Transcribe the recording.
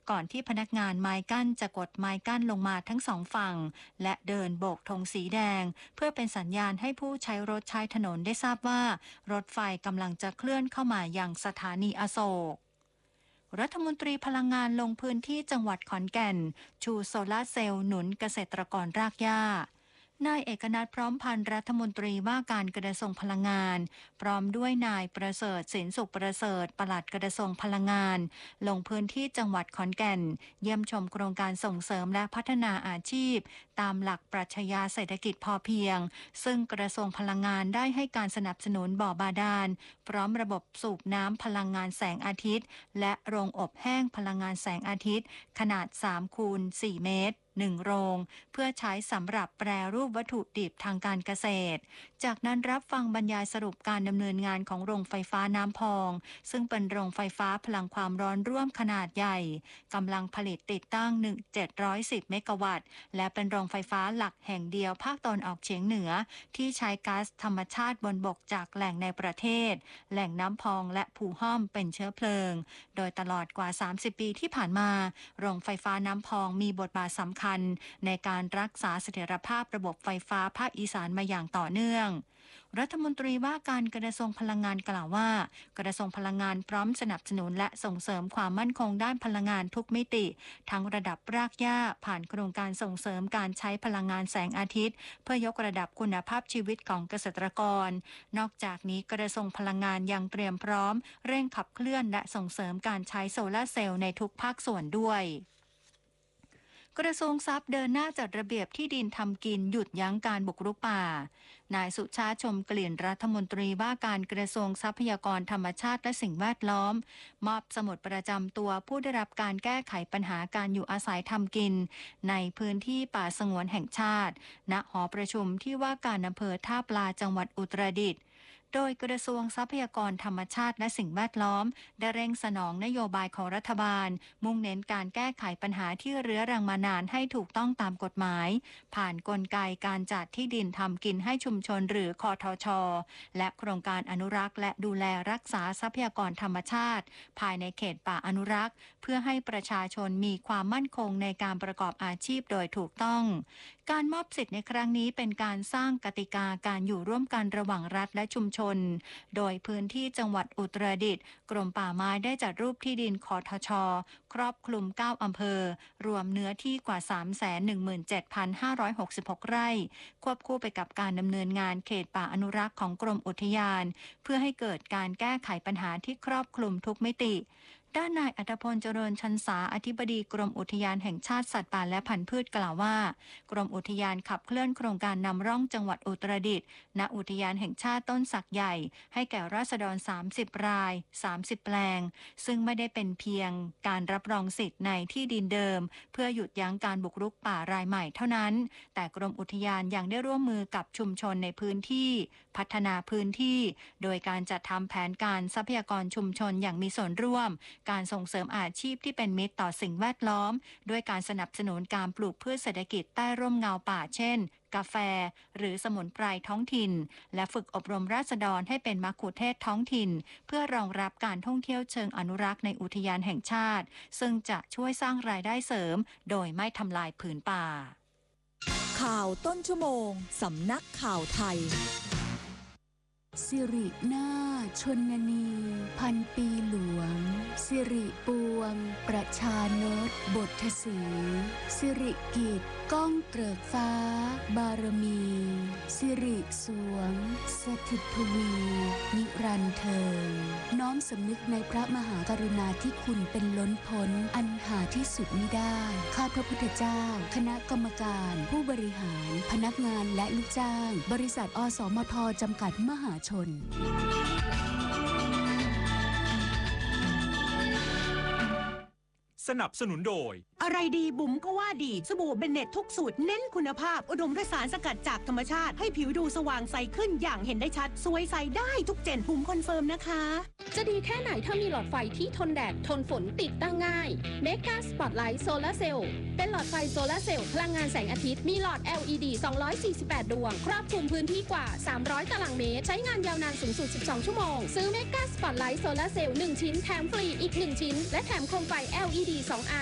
ก่อนที่พนักงานไม้กั้นจะกดไม้กั้นลงมาทั้งสองฝั่งและเดินโบกธงสีแดงเพื่อเป็นสัญญาณให้ผู้ใช้รถใช้ถนนได้ทราบว่ารถไฟกำลังจะเคลื่อนเข้ามายังสถานีอโศกรัฐมนตรีพลังงานลงพื้นที่จังหวัดขอนแก่นชูโซลาร์เซลล์หนุนเกษตรกรรากหญ้านายเอกนัทพร้อมพันธ์รัฐมนตรีว่าการกระทรวงพลังงานพร้อมด้วยนายประเสริฐสินสุขประเสริฐปลัดกระทรวงพลังงานลงพื้นที่จังหวัดขอนแก่นเยี่ยมชมโครงการส่งเสริมและพัฒนาอาชีพตามหลักปรัชญาเศรษฐกิจพอเพียงซึ่งกระทรวงพลังงานได้ให้การสนับสนุนบ่อบาดาลพร้อมระบบสูบน้ำพลังงานแสงอาทิตย์และโรงอบแห้งพลังงานแสงอาทิตย์ขนาด 3x4 เมตร1 โรงเพื่อใช้สำหรับแปรรูปวัตถุดิบทางการเกษตรจากนั้นรับฟังบรรยายสรุปการดำเนินงานของโรงไฟฟ้าน้ำพองซึ่งเป็นโรงไฟฟ้าพลังความร้อนร่วมขนาดใหญ่กำลังผลิตติดตั้ง710 เมกะวัตต์และเป็นโรงไฟฟ้าหลักแห่งเดียวภาคตะวันออกเฉียงเหนือที่ใช้ก๊าซธรรมชาติบนบกจากแหล่งในประเทศแหล่งน้ำพองและภูห้อมเป็นเชื้อเพลิงโดยตลอดกว่า30 ปีที่ผ่านมาโรงไฟฟ้าน้ำพองมีบทบาทสำคัญในการรักษาเสถียรภาพระบบไฟฟ้าภาคอีสานมาอย่างต่อเนื่องรัฐมนตรีว่าการกระทรวงพลังงานกล่าวว่ากระทรวงพลังงานพร้อมสนับสนุนและส่งเสริมความมั่นคงด้านพลังงานทุกมิติทั้งระดับรากหญ้าผ่านโครงการส่งเสริมการใช้พลังงานแสงอาทิตย์เพื่อยกระดับคุณภาพชีวิตของเกษตรกรนอกจากนี้กระทรวงพลังงานยังเตรียมพร้อมเร่งขับเคลื่อนและส่งเสริมการใช้โซลาร์เซลล์ในทุกภาคส่วนด้วยกระทรวงทรัพย์เดินหน้าจัดระเบียบที่ดินทำกินหยุดยั้งการบุกรุกป่านายสุชาติชมกลิ่นรัฐมนตรีว่าการกระทรวงทรัพยากรธรรมชาติและสิ่งแวดล้อมมอบสมุดประจำตัวผู้ได้รับการแก้ไขปัญหาการอยู่อาศัยทำกินในพื้นที่ป่าสงวนแห่งชาติณหอประชุมที่ว่าการอำเภอท่าปลาจังหวัดอุตรดิตถ์โดยกระทรวงทรัพยากรธรรมชาติและสิ่งแวดล้อมได้เร่งสนองนโยบายของรัฐบาลมุ่งเน้นการแก้ไขปัญหาที่เรื้อรังมานานให้ถูกต้องตามกฎหมายผ่านกลไกการจัดที่ดินทำกินให้ชุมชนหรือคทช.และโครงการอนุรักษ์และดูแลรักษาทรัพยากรธรรมชาติภายในเขตป่าอนุรักษ์เพื่อให้ประชาชนมีความมั่นคงในการประกอบอาชีพโดยถูกต้องการมอบสิทธิ์ในครั้งนี้เป็นการสร้างกติกาการอยู่ร่วมกันระหว่างรัฐและชุมชนโดยพื้นที่จังหวัดอุตรดิตถ์กรมป่าไม้ได้จัดรูปที่ดินคทช.ครอบคลุม9อำเภอรวมเนื้อที่กว่า 317,566 ไร่ควบคู่ไปกับการดำเนินงานเขตป่าอนุรักษ์ของกรมอุทยานเพื่อให้เกิดการแก้ไขปัญหาที่ครอบคลุมทุกมิติด้านนายอัธพลเจริญชันษาอธิบดีกรมอุทยานแห่งชาติสัตว์ป่าและพันธุ์พืชกล่าวว่ากรมอุทยานขับเคลื่อนโครงการนำร่องจังหวัดอุตรดิตถ์ณอุทยานแห่งชาติต้นสักใหญ่ให้แก่ราษฎร30 ราย30 แปลงซึ่งไม่ได้เป็นเพียงการรับรองสิทธิ์ในที่ดินเดิมเพื่อหยุดยั้งการบุกรุกป่ารายใหม่เท่านั้นแต่กรมอุทยานยังได้ร่วมมือกับชุมชนในพื้นที่พัฒนาพื้นที่โดยการจัดทำแผนการทรัพยากรชุมชนอย่างมีส่วนร่วมการส่งเสริมอาชีพที่เป็นมิตรต่อสิ่งแวดล้อมด้วยการสนับสนุนการปลูกพืชเศรษฐกิจใต้ร่มเงาป่าเช่นกาแฟหรือสมุนไพรท้องถิ่นและฝึกอบรมราษฎรให้เป็นมัคคุเทศก์ท้องถิ่นเพื่อรองรับการท่องเที่ยวเชิงอนุรักษ์ในอุทยานแห่งชาติซึ่งจะช่วยสร้างรายได้เสริมโดยไม่ทำลายผืนป่าข่าวต้นชั่วโมงสำนักข่าวไทยสิรินาถชนนีพันปีหลวงสิริปวงประชานตบทสีสิริกิจก้องเกริกฟ้าบารมีสิริสวงสถิตทวีนิรันดร์เทินน้อมสำนึกในพระมหากรุณาธิคุณเป็นล้นพ้นอันหาที่สุดมิได้ข้าพระพุทธเจ้าคณะกรรมการผู้บริหารพนักงานและลูกจ้างบริษัทอสมทจำกัดมหาชนสนับสนุนโดยอะไรดีบุ๋มก็ว่าดีสบู่เบนเน็ตทุกสูตรเน้นคุณภาพอุดมด้วยสารสกัดจากธรรมชาติให้ผิวดูสว่างใสขึ้นอย่างเห็นได้ชัดสวยใสได้ทุกเจนบุ๋มคอนเฟิร์มนะคะจะดีแค่ไหนถ้ามีหลอดไฟที่ทนแดดทนฝนติดตั้งง่าย Mega Spotlight Solar Cell เป็นหลอดไฟโซลาร์เซลล์พลังงานแสงอาทิตย์มีหลอด LED 248 ดวงครอบคลุมพื้นที่กว่า300ตารางเมตรใช้งานยาวนานสูงสุด12ชั่วโมงซื้อ Mega Spotlight Solar Cell 1ชิ้นแถมฟรีอีก1ชิ้นและแถมโคมไฟ LED 2 อัน